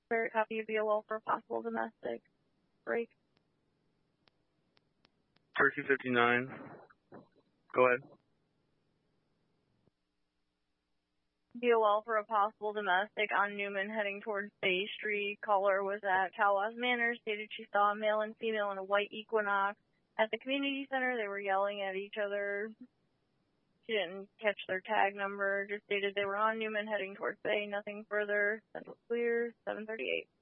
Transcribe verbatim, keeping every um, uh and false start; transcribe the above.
Barrett, copy of B O L for a possible domestic break. Turkey fifty-nine. Go ahead. B O L for a possible domestic on Newman heading towards Bay Street. Caller was at Calwas Manor, stated she saw a male and female in a white Equinox at the community center. They were yelling at each other. She didn't catch their tag number, just stated they were on Newman heading towards Bay. Nothing further. Central clear, seven thirty-eight.